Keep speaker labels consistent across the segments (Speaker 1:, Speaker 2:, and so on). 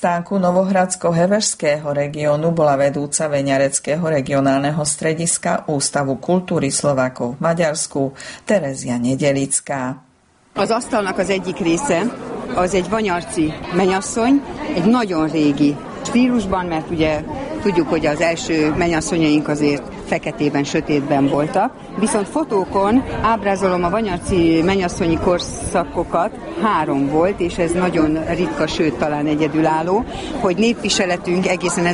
Speaker 1: stánku Novohradsko-Heverského regiónu bola vedúca Veňareckého regionálneho strediska Ústavu kultúry Szlovákov v Maďarsku Terezia Nedelická.
Speaker 2: Az asztalnak az egyik része az egy vanyarci mennyasszony, egy nagyon régi stílusban, mert ugye tudjuk, hogy az első mennyasszonyaink azért feketében, sötétben voltak. Viszont fotókon ábrázolom a vanyarci mennyasszonyi korszakokat, 3 volt, és ez nagyon ritka, sőt talán egyedülálló, hogy népviseletünk egészen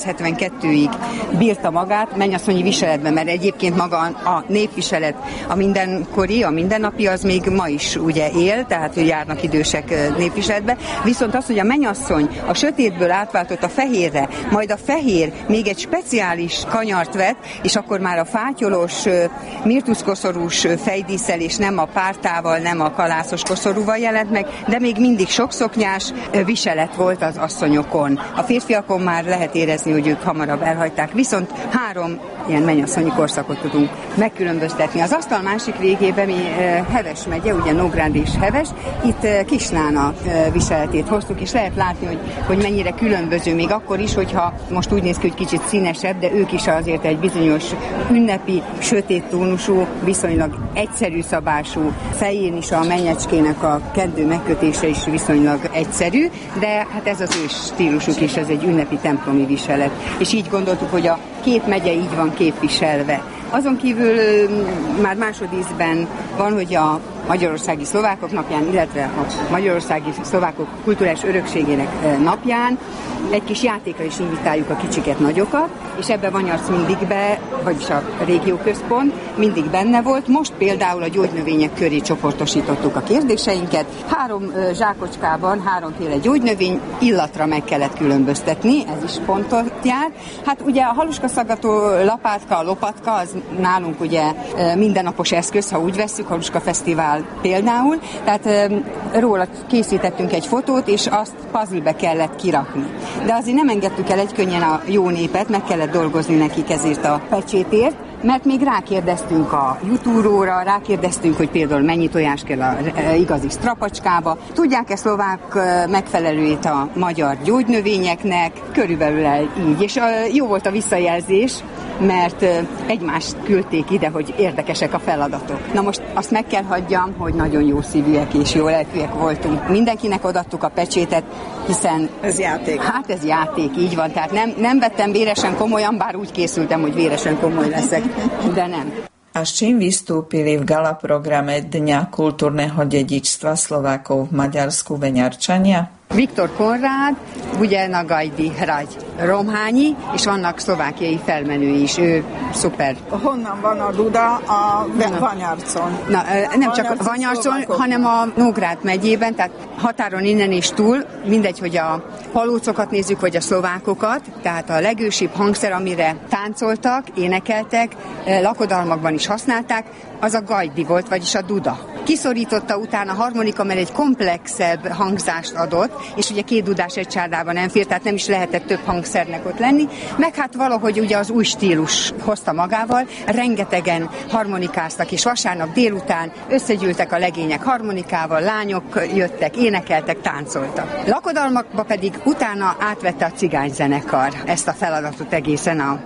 Speaker 2: 1972-ig bírta magát mennyasszonyi viseletben, mert egyébként maga a népviselet, a mindenkori, a mindennapi, az még ma is ugye él, tehát hogy járnak idősek népviseletbe. Viszont az, hogy a mennyasszony a sötétből átváltott a fehérre, majd a fehér még egy speciális kanyart vett, és akkor már a fátyolos, mirtuszkoszorús fejdíszel, és nem a pártával, nem a kalászos koszorúval jelent meg, de még mindig sokszoknyás viselet volt az asszonyokon. A férfiakon már lehet érezni, hogy ők hamarabb elhagyták, viszont 3 ilyen mennyasszonyi korszakot tudunk megkülönböztetni. Az asztal másik végében mi Heves megye, ugye Nógrád és Heves, itt Kisnána viseletét hoztuk, és lehet látni, hogy mennyire különböző, még akkor is, hogyha most úgy néz ki, hogy kicsit színesebb, de ők is azért egy bizonyos ünnepi, sötét tónusú, viszonylag egyszerű szabású, fején is a mennyecskének a kendő megkötése is viszonylag egyszerű, de hát ez az ő stílusuk is, ez egy ünnepi templomi viselet. És így gondoltuk, hogy a 2 megye így van képviselve. Azon kívül már másodízben van, hogy a Magyarországi Szlovákok napján, illetve a Magyarországi Szlovákok kulturális örökségének napján egy kis játékra is invitáljuk a kicsiket, nagyokat, és ebben Vanyarc mindig vagyis a régióközpont mindig benne volt. Most például a gyógynövények köré csoportosítottuk a kérdéseinket. 3 zsákocskában 3 féle gyógynövény, illatra meg kellett különböztetni, ez is pontot jár. Hát ugye a haluskaszaggató lapátka, a lopatka, az nálunk ugye mindennapos eszköz, ha úgy vesszük, Haluska Fesztivál például, tehát róla készítettünk egy fotót, és azt puzzle-be kellett kirakni. De azért nem engedtük el egykönnyen a jó népet, meg kellett dolgozni nekik ezért a pecsétért, mert még rákérdeztünk a jutúróra, rákérdeztünk, hogy például mennyi tojás kell a igazi strapacskába. Tudják-e szlovák megfelelőjét a magyar gyógynövényeknek? Körülbelül így. És jó volt a visszajelzés, mert egymást küldték ide, hogy érdekesek a feladatok. Na most azt meg kell hagyjam, hogy nagyon jó szívűek és jó lelkűek voltunk. Mindenkinek odaadtuk a pecsétet, hiszen...
Speaker 3: Ez játék.
Speaker 2: Hát ez játék, így van. Tehát nem vettem véresen komolyan, bár úgy készültem, hogy véresen komoly leszek, de nem.
Speaker 1: A s čím vystúpili v gala programe Dňa kultúrneho dedičstva Slovákov v Maďarsku Veňarčania?
Speaker 2: Viktor Konrád, Bugyena Gajdi Hragy Romhányi, és vannak szlovákiai felmenői is, ő szuper.
Speaker 3: Honnan van a duda a Vanyarcon?
Speaker 2: Na, nem csak Vanyarcon, hanem a Nógrád megyében, tehát határon innen és túl, mindegy, hogy a palócokat nézzük, vagy a szlovákokat, tehát a legősibb hangszer, amire táncoltak, énekeltek, lakodalmakban is használták, az a gajdi volt, vagyis a duda. Kiszorította utána a harmonika, mert egy komplexebb hangzást adott, és ugye 2 dudás egy csárdában nem fér, tehát nem is lehetett több hangszernek ott lenni, meg hát valahogy ugye az új stílus hozta magával, rengetegen harmonikáztak, és vasárnap délután összegyűltek a legények harmonikával, lányok jöttek, énekeltek, táncoltak. Lakodalmakba pedig utána átvette a cigányzenekar ezt a feladatot egészen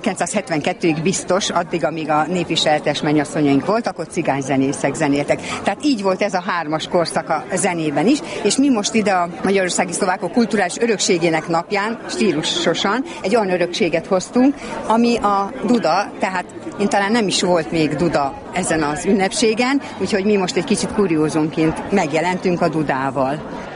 Speaker 2: 1972-ig biztos, addig, amíg a népviseletes mennyasszonyaink voltak, ott cigányzenészek zenéltek. Tehát így volt ez a 3-as korszak a zenében is, és mi most ide a Magyarországi Szlovákok kulturális örökségének napján stílusosan egy olyan örökséget hoztunk, ami a duda, tehát én talán nem is volt még duda ezen az ünnepségen, úgyhogy mi most egy kicsit kuriózumként megjelentünk a dudával.